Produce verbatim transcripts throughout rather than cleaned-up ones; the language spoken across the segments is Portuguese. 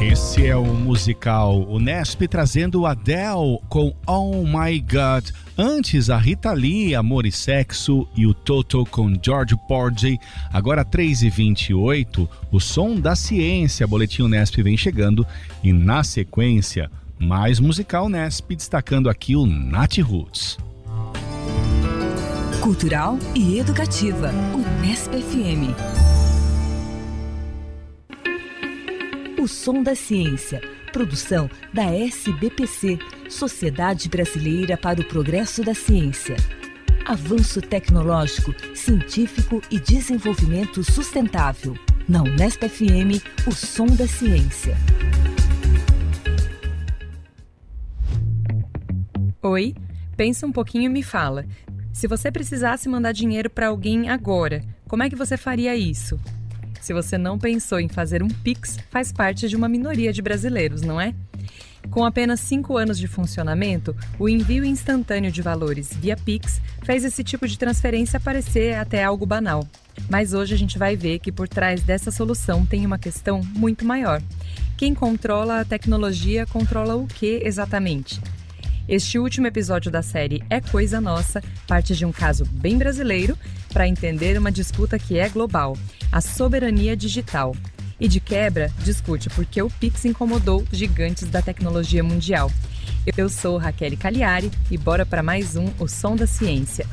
Esse é o musical Unesp trazendo Adele com Oh My God. Antes, a Rita Lee, Amor e Sexo e o Toto com George Porgy. Agora três e vinte e oito, o som da ciência. Boletim Unesp vem chegando e na sequência, mais musical Unesp, destacando aqui o Nat Roots. Cultural e educativa, Unesp F M. O Som da Ciência, produção da S B P C, Sociedade Brasileira para o Progresso da Ciência. Avanço tecnológico, científico e desenvolvimento sustentável. Na Unesp F M, o Som da Ciência. Oi, pensa um pouquinho e me fala. Se você precisasse mandar dinheiro para alguém agora, como é que você faria isso? Se você não pensou em fazer um Pix, faz parte de uma minoria de brasileiros, não é? Com apenas cinco anos de funcionamento, o envio instantâneo de valores via Pix fez esse tipo de transferência parecer até algo banal. Mas hoje a gente vai ver que por trás dessa solução tem uma questão muito maior. Quem controla a tecnologia controla o que exatamente? Este último episódio da série É Coisa Nossa parte de um caso bem brasileiro para entender uma disputa que é global, a soberania digital. E de quebra, discute por que o Pix incomodou gigantes da tecnologia mundial. Eu sou Raquel Cagliari e bora para mais um O Som da Ciência.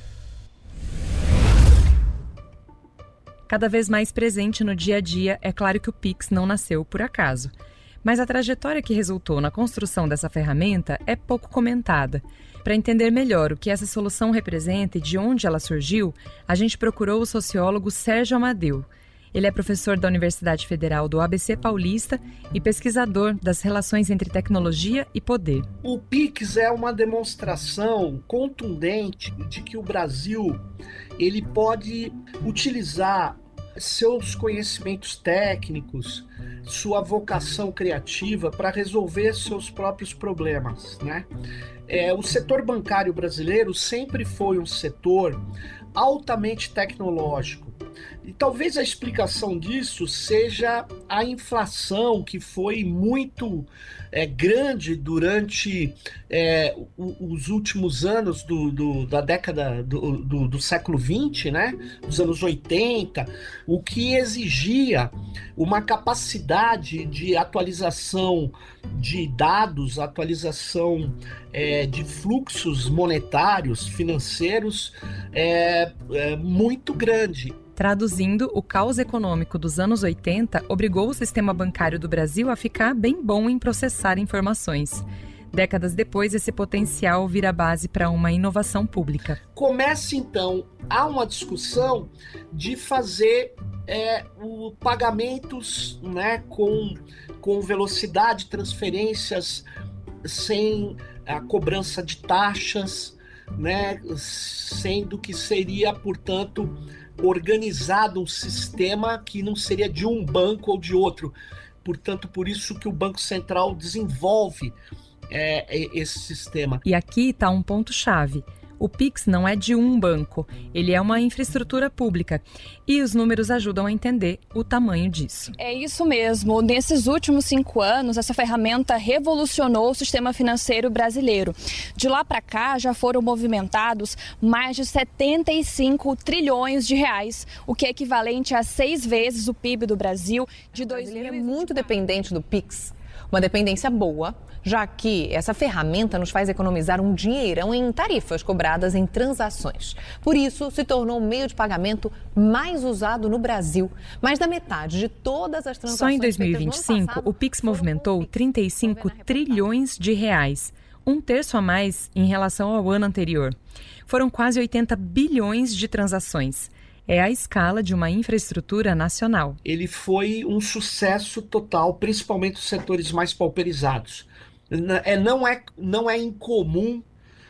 Cada vez mais presente no dia a dia, é claro que o Pix não nasceu por acaso. Mas a trajetória que resultou na construção dessa ferramenta é pouco comentada. Para entender melhor o que essa solução representa e de onde ela surgiu, a gente procurou o sociólogo Sérgio Amadeu. Ele é professor da Universidade Federal do A B C Paulista e pesquisador das relações entre tecnologia e poder. O Pix é uma demonstração contundente de que o Brasil ele pode utilizar seus conhecimentos técnicos, sua vocação criativa para resolver seus próprios problemas, né? É, o setor bancário brasileiro sempre foi um setor altamente tecnológico. E talvez a explicação disso seja a inflação, que foi muito é, grande durante é, os últimos anos do, do, da década do, do, do século vinte, né? Dos anos oitenta, o que exigia uma capacidade de atualização de dados, atualização é, de fluxos monetários, financeiros, é, é, muito grande. Traduzindo, o caos econômico dos anos oitenta obrigou o sistema bancário do Brasil a ficar bem bom em processar informações. Décadas depois, esse potencial vira base para uma inovação pública. Começa, então, há uma discussão de fazer é, o pagamentos, né, com, com velocidade, transferências sem a cobrança de taxas, né, sendo que seria, portanto, organizado um sistema que não seria de um banco ou de outro. Portanto, por isso que o Banco Central desenvolve é, esse sistema. E aqui está um ponto-chave. O Pix não é de um banco, ele é uma infraestrutura pública. E os números ajudam a entender o tamanho disso. É isso mesmo. Nesses últimos cinco anos, essa ferramenta revolucionou o sistema financeiro brasileiro. De lá para cá, já foram movimentados mais de setenta e cinco trilhões de reais, o que é equivalente a seis vezes o P I B do Brasil de dois mil e vinte e quatro. O brasileiro é muito dependente do Pix. Uma dependência boa, já que essa ferramenta nos faz economizar um dinheirão em tarifas cobradas em transações. Por isso, se tornou o meio de pagamento mais usado no Brasil. Mais da metade de todas as transações... Só em dois mil e vinte e cinco, o Pix movimentou trinta e cinco trilhões de reais, um terço a mais em relação ao ano anterior. Foram quase oitenta bilhões de transações. É a escala de uma infraestrutura nacional. Ele foi um sucesso total, principalmente os setores mais pauperizados. É, não, é, não é incomum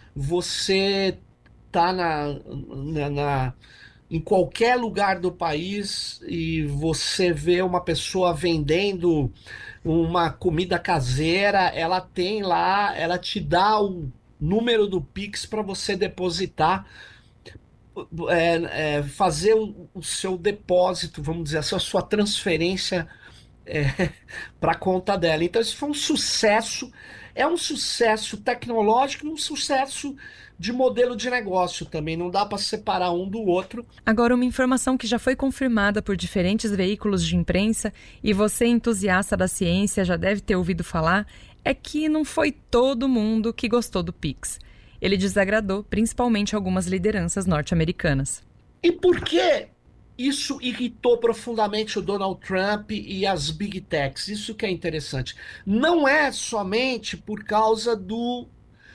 você estar tá na, na, na, em qualquer lugar do país e você vê uma pessoa vendendo uma comida caseira, ela tem lá, ela te dá o número do Pix para você depositar. É, é, fazer o, o seu depósito, vamos dizer assim, a sua transferência é, para conta dela. Então, isso foi um sucesso. É um sucesso tecnológico e um sucesso de modelo de negócio também. Não dá para separar um do outro. Agora, uma informação que já foi confirmada por diferentes veículos de imprensa e você, entusiasta da ciência, já deve ter ouvido falar, é que não foi todo mundo que gostou do Pix. Ele desagradou principalmente algumas lideranças norte-americanas. E por que isso irritou profundamente o Donald Trump e as Big Techs? Isso que é interessante. Não é somente por causa do,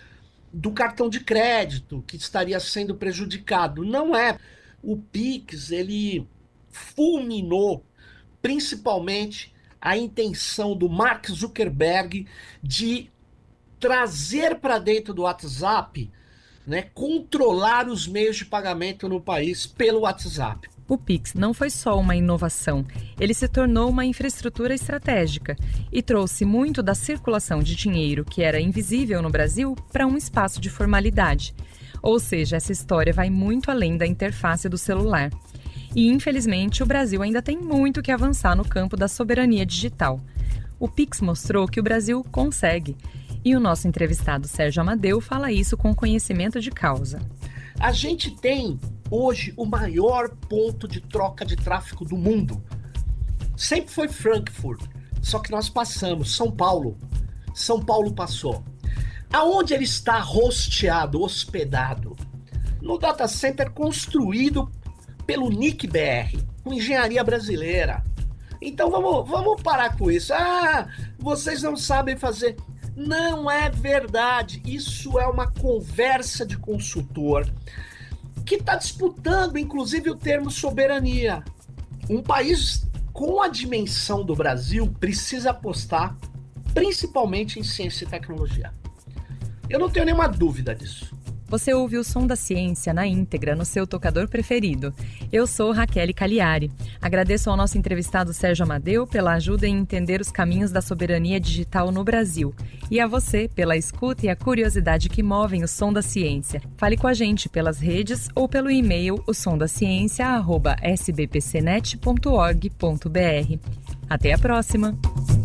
do cartão de crédito que estaria sendo prejudicado. Não é. O Pix, ele fulminou principalmente a intenção do Mark Zuckerberg de trazer para dentro do WhatsApp, né, controlar os meios de pagamento no país pelo WhatsApp. O Pix não foi só uma inovação, ele se tornou uma infraestrutura estratégica e trouxe muito da circulação de dinheiro, que era invisível no Brasil, para um espaço de formalidade. Ou seja, essa história vai muito além da interface do celular. E, infelizmente, o Brasil ainda tem muito que avançar no campo da soberania digital. O Pix mostrou que o Brasil consegue. E o nosso entrevistado Sérgio Amadeu fala isso com conhecimento de causa. A gente tem hoje o maior ponto de troca de tráfego do mundo. Sempre foi Frankfurt, só que nós passamos, São Paulo. São Paulo passou. Aonde ele está hosteado, hospedado? No data center construído pelo N I C B R, com engenharia brasileira. Então vamos, vamos parar com isso. Ah, vocês não sabem fazer... Não é verdade, isso é uma conversa de consultor que está disputando, inclusive, o termo soberania. Um país com a dimensão do Brasil precisa apostar principalmente em ciência e tecnologia. Eu não tenho nenhuma dúvida disso. Você ouve o Som da Ciência na íntegra no seu tocador preferido. Eu sou Raquel Cagliari. Agradeço ao nosso entrevistado Sérgio Amadeu pela ajuda em entender os caminhos da soberania digital no Brasil. E a você pela escuta e a curiosidade que movem o Som da Ciência. Fale com a gente pelas redes ou pelo e-mail o som da ciência arroba s b p c net ponto org ponto b r. Até a próxima!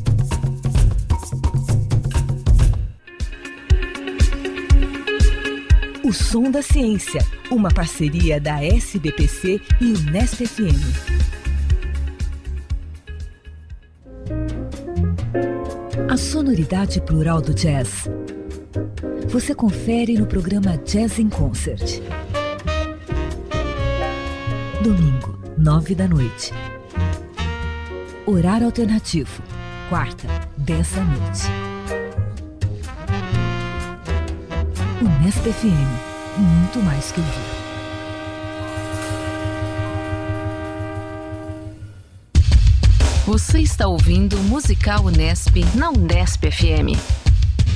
O Som da Ciência, uma parceria da S B P C e Unesp F M. A sonoridade plural do jazz. Você confere no programa Jazz in Concert. Domingo, nove da noite. Horário alternativo. Quarta, dez da noite. Unesp F M, muito mais que ouvir. Você está ouvindo o Musical Unesp na Unesp F M.